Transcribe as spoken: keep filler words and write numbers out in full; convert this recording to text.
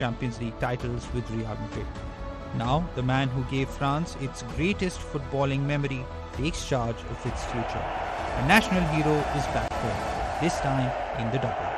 Champions League titles with Real Madrid. Now, the man who gave France its greatest footballing memory takes charge of its future. A national hero is back home, this time in the double.